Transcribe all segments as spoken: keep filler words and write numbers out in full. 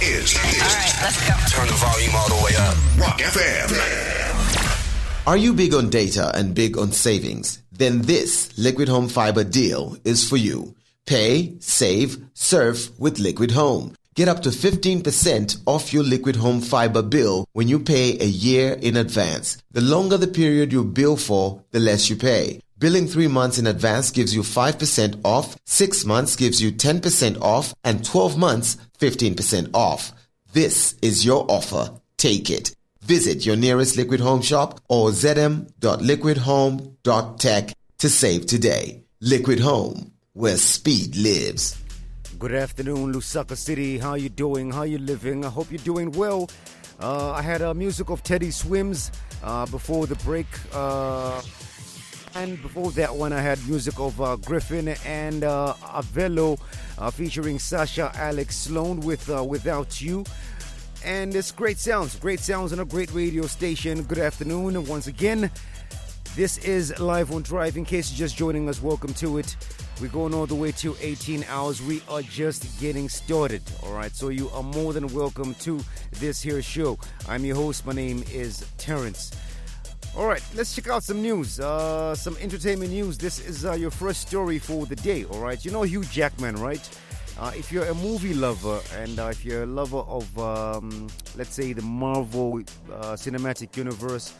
is. All right, let's go. Turn the volume all the way up. Rock F M. Are you big on data and big on savings? Then this Liquid Home Fiber deal is for you. Pay, save, surf with Liquid Home. Get up to fifteen percent off your Liquid Home Fiber bill when you pay a year in advance. The longer the period you bill for, the less you pay. Billing three months in advance gives you five percent off, six months gives you ten percent off, and twelve months, fifteen percent off. This is your offer. Take it. Visit your nearest Liquid Home shop or z m dot liquid home dot tech to save today. Liquid Home, where speed lives. Good afternoon, Lusaka City. How you doing? How you living? I hope you're doing well. Uh, I had a uh, music of Teddy Swims uh, before the break. Uh, and before that one, I had music of uh, Griffin and uh, Avello uh, featuring Sasha Alex Sloan with uh, Without You. And it's great sounds. Great sounds on a great radio station. Good afternoon once again. This is Live on Drive. In case you're just joining us, welcome to it. We're going all the way to eighteen hours. We are just getting started, all right? So you are more than welcome to this here show. I'm your host. My name is Terrence. All right, let's check out some news, uh, some entertainment news. This is uh, your first story for the day, all right? You know Hugh Jackman, right? Uh, if you're a movie lover and uh, if you're a lover of, um, let's say, the Marvel uh, Cinematic Universe,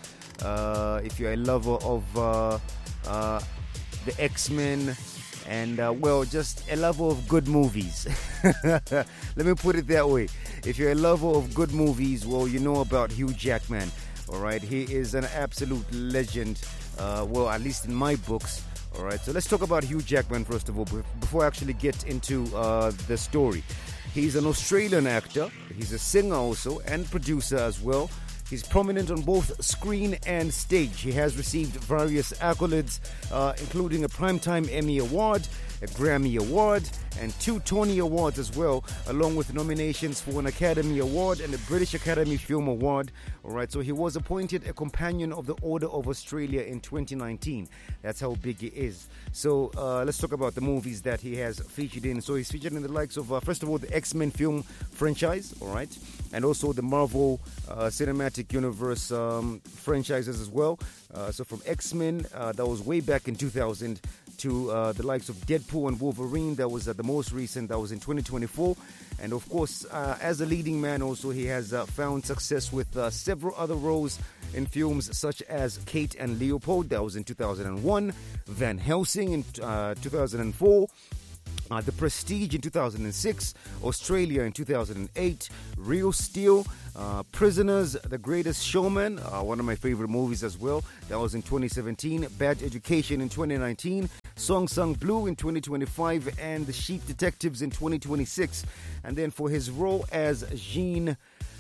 uh, if you're a lover of uh, uh, the X-Men, and, uh, well, just a lover of good movies. Let me put it that way. If you're a lover of good movies, well, you know about Hugh Jackman. All right, he is an absolute legend. Uh, well, at least in my books. All right, so let's talk about Hugh Jackman first of all, before I actually get into uh, the story. He's an Australian actor. He's a singer also and producer as well. He's prominent on both screen and stage. He has received various accolades, uh, including a Primetime Emmy Award, a Grammy Award, and two Tony Awards as well, along with nominations for an Academy Award and a British Academy Film Award. All right, so he was appointed a Companion of the Order of Australia in twenty nineteen. That's how big he is. So uh, let's talk about the movies that he has featured in. So he's featured in the likes of, uh, first of all, the X-Men film franchise, all right, and also the Marvel uh, Cinematic Universe um, franchises as well. Uh, so from X-Men, uh, that was way back in two thousand, to uh, the likes of Deadpool and Wolverine, that was uh, the most recent, that was in twenty twenty-four. And of course, uh, as a leading man also, he has uh, found success with uh, several other roles in films such as Kate and Leopold, that was in two thousand one, Van Helsing in uh, two thousand four, Uh, The Prestige in two thousand six, Australia in two thousand eight, Real Steel, uh, Prisoners, The Greatest Showman, uh, one of my favorite movies as well, that was in twenty seventeen, Bad Education in twenty nineteen, Song Sung Blue in twenty twenty-five, and The Sheep Detectives in twenty twenty-six. And then for his role as Jean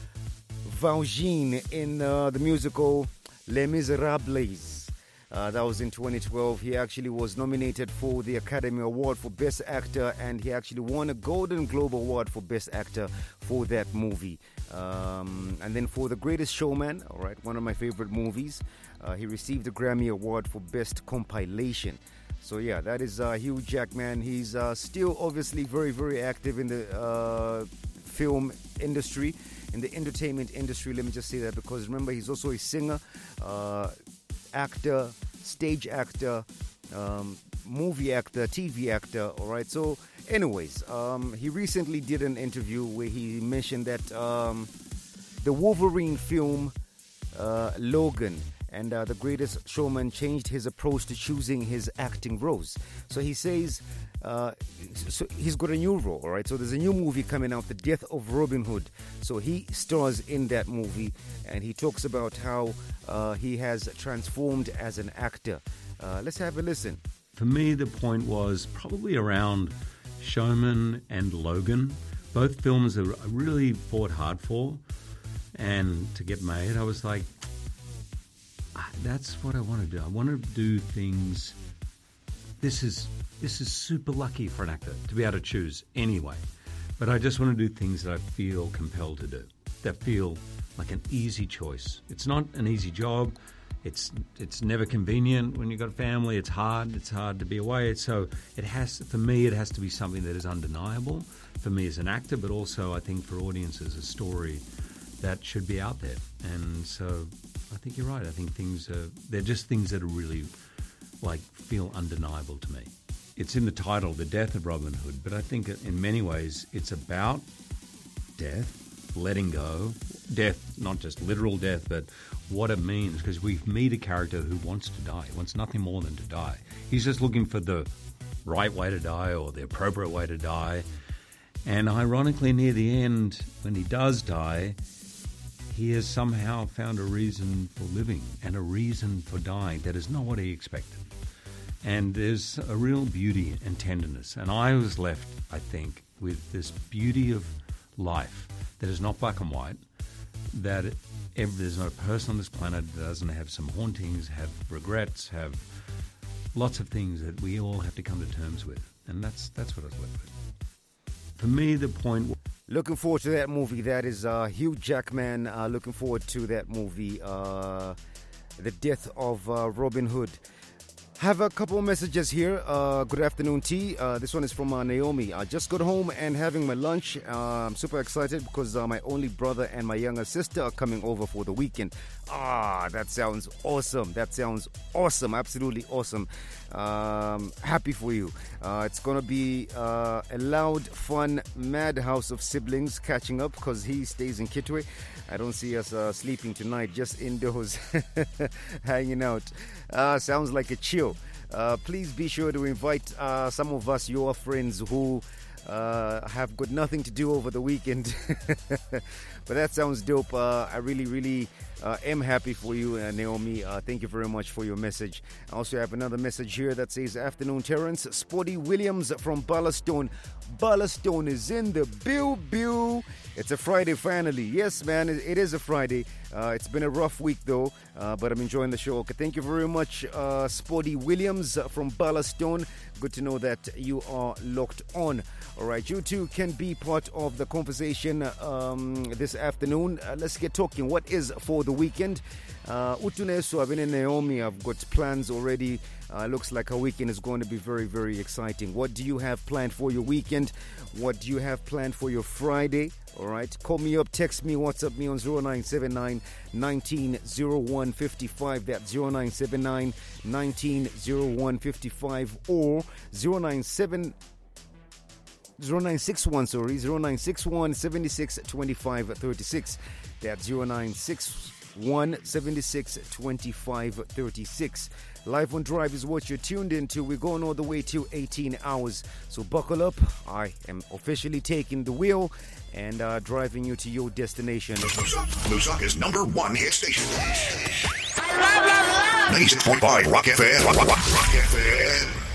Valjean in uh, the musical Les Miserables, Uh, that was in twenty twelve. He actually was nominated for the Academy Award for Best Actor, and he actually won a Golden Globe Award for Best Actor for that movie. Um, and then for The Greatest Showman, all right, one of my favorite movies, uh, he received the Grammy Award for Best Compilation. So yeah, that is uh, Hugh Jackman. He's uh, still obviously very, very active in the uh, film industry, in the entertainment industry. Let me just say that, because remember, he's also a singer, uh, actor, stage actor, um, movie actor, T V actor, all right? So anyways, um, he recently did an interview where he mentioned that um, the Wolverine film, uh, Logan, and uh, The Greatest Showman changed his approach to choosing his acting roles. So he says uh, so he's got a new role, all right? So there's a new movie coming out, The Death of Robin Hood. So he stars in that movie, and he talks about how uh, he has transformed as an actor. Uh, let's have a listen. For me, the point was probably around Showman and Logan. Both films I really fought hard for, and to get made, I was like, that's what I want to do. I want to do things. This is this is super lucky for an actor to be able to choose anyway. But I just want to do things that I feel compelled to do, that feel like an easy choice. It's not an easy job. It's it's never convenient when you've got a family. It's hard. It's hard to be away. So it has, for me, it has to be something that is undeniable for me as an actor, but also I think for audiences, a story that should be out there. And so I think you're right. I think things are, they're just things that are really like feel undeniable to me. It's in the title, The Death of Robin Hood, but I think in many ways it's about death, letting go, death, not just literal death, but what it means, because we meet a character who wants to die. He wants nothing more than to die. He's just looking for the right way to die or the appropriate way to die. And ironically, near the end, when he does die, he has somehow found a reason for living and a reason for dying that is not what he expected. And there's a real beauty and tenderness. And I was left, I think, with this beauty of life that is not black and white, that every, there's not a person on this planet that doesn't have some hauntings, have regrets, have lots of things that we all have to come to terms with. And that's that's what I was left with. For me, the point... Looking forward to that movie. That is uh, Hugh Jackman. Uh, looking forward to that movie, uh, The Death of uh, Robin Hood. Have a couple of messages here. Uh, good afternoon, T. Uh, this one is from uh, Naomi. I just got home and having my lunch. Uh, I'm super excited because uh, my only brother and my younger sister are coming over for the weekend. Ah, that sounds awesome. That sounds awesome. Absolutely awesome. Um, happy for you. Uh, it's going to be uh, a loud, fun madhouse of siblings catching up because he stays in Kitwe. I don't see us uh, sleeping tonight, just indoors, hanging out. Uh, sounds like a chill. Uh, please be sure to invite uh, some of us, your friends who uh, have got nothing to do over the weekend. But that sounds dope. Uh, I really, really uh, am happy for you, uh, Naomi. Uh, thank you very much for your message. I also have another message here that says, Afternoon, Terrence. Sporty Williams from Ballastone. Ballastone is in the bill, bill. It's a Friday finally. Yes, man, it, it is a Friday. Uh, it's been a rough week, though, uh, but I'm enjoying the show. Okay, thank you very much, uh, Sporty Williams from Ballastone. Good to know that you are locked on. All right, you too can be part of the conversation um, this afternoon. Uh, let's get talking. What is for the weekend? Uh, Utuneso, I've been in Naomi. I've got plans already. Uh, looks like our weekend is going to be very, very exciting. What do you have planned for your weekend? What do you have planned for your Friday? All right, call me up, text me, WhatsApp me on zero nine seven nine, one nine zero one five five. That's zero nine seven nine, one nine zero one five five or zero nine seven zero nine six one, sorry, zero nine six one seven six two five three six. That's zero nine six one seven six two five three six. Live on Drive is what you're tuned into. We're going all the way to eighteen hours. So buckle up. I am officially taking the wheel and uh, driving you to your destination. Lusaka's number one hit station. ninety-six point five Rock F M. Rock, Rock, Rock F M.